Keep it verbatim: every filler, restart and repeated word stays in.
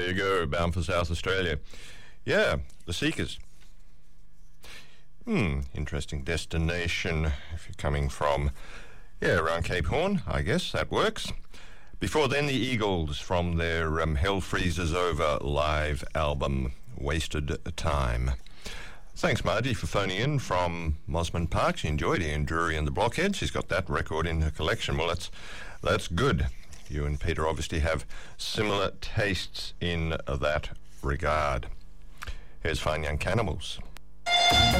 you go, bound for South Australia. Yeah, the Seekers. Hmm, interesting destination if you're coming from, yeah, around Cape Horn, I guess, that works. Before then, the Eagles from their um, Hell Freezes Over live album, Wasted Time. Thanks, Margie, for phoning in from Mosman Park. She enjoyed Ian Drury and the Blockheads. She's got that record in her collection. Well, that's, that's good. You and Peter obviously have similar tastes in that regard. Here's Fine Young Cannibals.